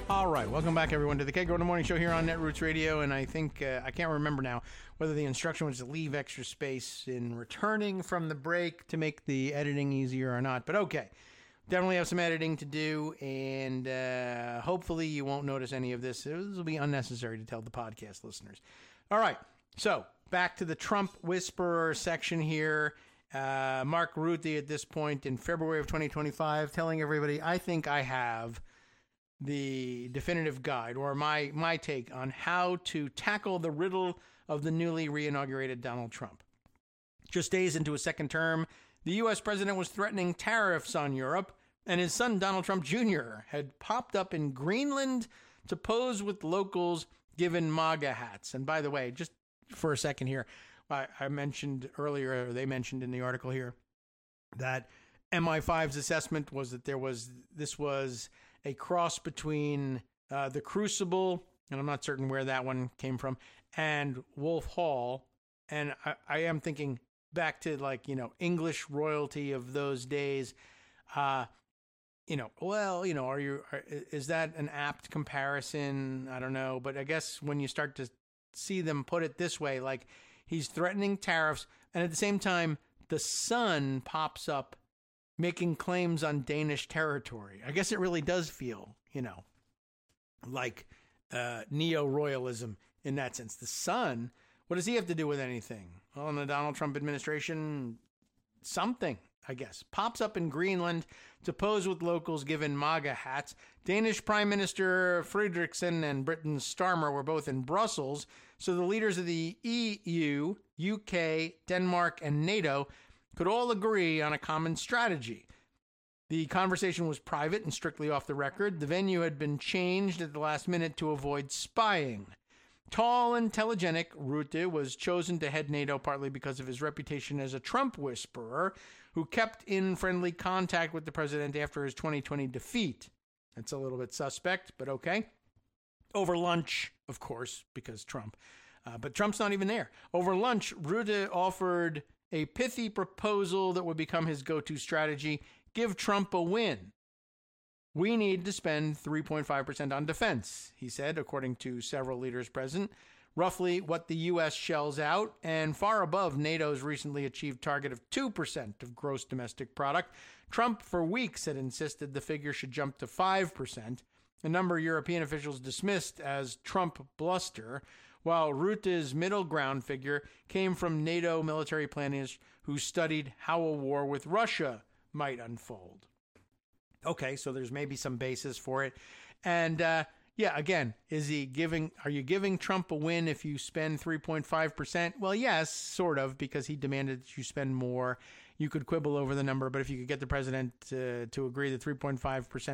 All right, welcome back, everyone, to the Kegro in the Morning Show here on Netroots Radio. And I think, I can't remember now whether the instruction was to leave extra space in returning from the break to make the editing easier or not. But okay, definitely have some editing to do, and hopefully you won't notice any of this. This will be unnecessary to tell the podcast listeners. All right, so back to the Trump whisperer section here. Mark Rutte at this point in February of 2025 telling everybody, I think I have the definitive guide, or my take on how to tackle the riddle of the newly reinaugurated Donald Trump. Just days into his second term, the U.S. president was threatening tariffs on Europe, and his son Donald Trump Jr. had popped up in Greenland to pose with locals given MAGA hats. And by the way, just for a second here, I mentioned earlier, or they mentioned in the article here, that MI5's assessment was that this was a cross between The Crucible, and I'm not certain where that one came from, and Wolf Hall. And I am thinking back to, like, English royalty of those days. Is that an apt comparison? I don't know. But I guess when you start to see them put it this way, like he's threatening tariffs, and at the same time, the sun pops up making claims on Danish territory. I guess it really does feel, like neo-royalism in that sense. The Sun, what does he have to do with anything? Well, in the Donald Trump administration, something, I guess. Pops up in Greenland to pose with locals given MAGA hats. Danish Prime Minister Frederiksen and Britain's Starmer were both in Brussels, so the leaders of the EU, UK, Denmark, and NATO could all agree on a common strategy. The conversation was private and strictly off the record. The venue had been changed at the last minute to avoid spying. Tall and telegenic, Rutte was chosen to head NATO partly because of his reputation as a Trump whisperer who kept in friendly contact with the president after his 2020 defeat. That's a little bit suspect, but okay. Over lunch, of course, because Trump. But Trump's not even there. Over lunch, Rutte offered a pithy proposal that would become his go-to strategy: give Trump a win. We need to spend 3.5% on defense, he said, according to several leaders present, roughly what the U.S. shells out, and far above NATO's recently achieved target of 2% of gross domestic product. Trump, for weeks, had insisted the figure should jump to 5%, a number European officials dismissed as Trump bluster, while Rutte's middle ground figure came from NATO military planners who studied how a war with Russia might unfold. Okay, so there's maybe some basis for it. And again, are you giving Trump a win if you spend 3.5%? Well, yes, sort of, because he demanded that you spend more. You could quibble over the number, but if you could get the president to agree that 3.5%